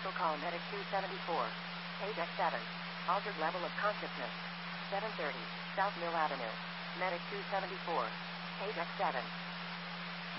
Special call Medic 274. Adex 7. Altered level of consciousness. 730. South Mill Avenue. Medic 274. Adex 7.